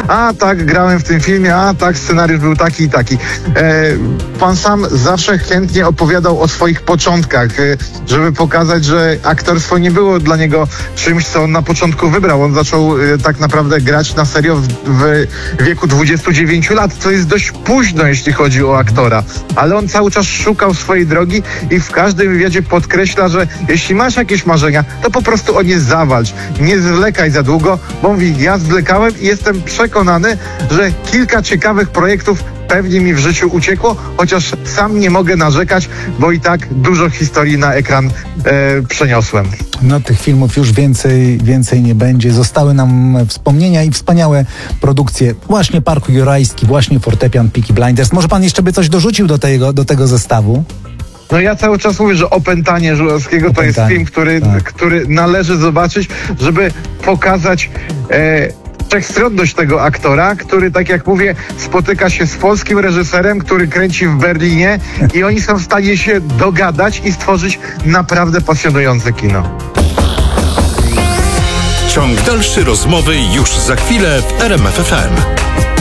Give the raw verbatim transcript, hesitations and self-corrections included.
A tak, grałem w tym filmie, a tak, scenariusz był taki i taki. E, pan sam zawsze chętnie opowiadał o swoich początkach, e, żeby pokazać, że aktorstwo nie było dla niego czymś, co on na początku wybrał. On zaczął e, tak naprawdę grać na serio w, w wieku dwudziestu dziewięciu lat, co jest dość późno, jeśli chodzi o aktora. Ale on cały czas szukał swojej drogi i w każdym wywiadzie podkreśla, że jeśli masz jakieś marzenia, to po prostu o nie zawalcz. Nie zwlekaj za długo, bo mówi, ja zwlekałem i jestem przekonany, że kilka ciekawych projektów pewnie mi w życiu uciekło, chociaż sam nie mogę narzekać, bo i tak dużo historii na ekran e, przeniosłem. No tych filmów już więcej, więcej nie będzie. Zostały nam wspomnienia i wspaniałe produkcje. Właśnie Park Jurajski, właśnie fortepian Peaky Blinders. Może pan jeszcze by coś dorzucił do tego, do tego zestawu? No ja cały czas mówię, że Opętanie Żuławskiego Opętanie, to jest film, który, tak. który należy zobaczyć, żeby pokazać e, wszechstronność tego aktora, który, tak jak mówię, spotyka się z polskim reżyserem, który kręci w Berlinie i oni są w stanie się dogadać i stworzyć naprawdę pasjonujące kino. Ciąg dalszy rozmowy już za chwilę w R M F F M.